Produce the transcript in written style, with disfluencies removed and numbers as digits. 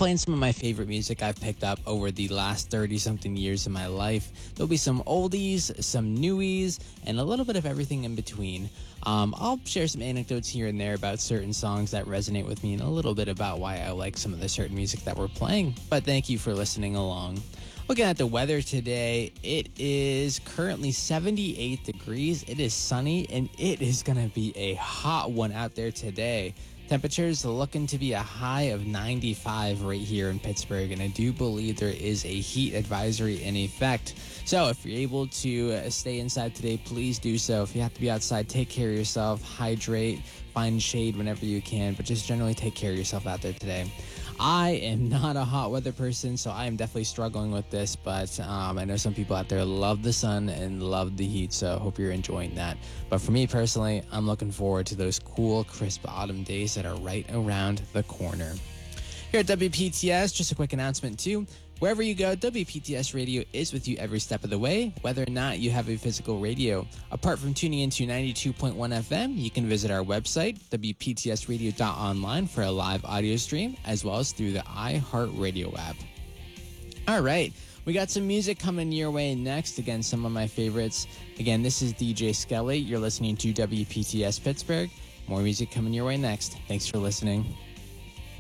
playing some of my favorite music I've picked up over the last 30-something years of my life. There'll be some oldies, some newies, and a little bit of everything in between. I'll share some anecdotes here and there about certain songs that resonate with me and a little bit about why I like some of the certain music that we're playing. But thank you for listening along. Looking at the weather today, it is currently 78 degrees. It is sunny, and it is going to be a hot one out there today. Temperatures looking to be a high of 95 right here in Pittsburgh, and I do believe there is a heat advisory in effect. So if you're able to stay inside today, please do so. If you have to be outside, take care of yourself, hydrate, find shade whenever you can, but just generally take care of yourself out there today. I am not a hot weather person, so I am definitely struggling with this, but I know some people out there love the sun and love the heat, so I hope you're enjoying that. But for me personally, I'm looking forward to those cool, crisp autumn days that are right around the corner. Here at WPTS, just a quick announcement too. Wherever you go, WPTS Radio is with you every step of the way, whether or not you have a physical radio. Apart from tuning into 92.1 FM, you can visit our website, WPTSradio.online, for a live audio stream, as well as through the iHeartRadio app. All right, we got some music coming your way next. Again, some of my favorites. Again, this is DJ Skelly. You're listening to WPTS Pittsburgh. More music coming your way next. Thanks for listening.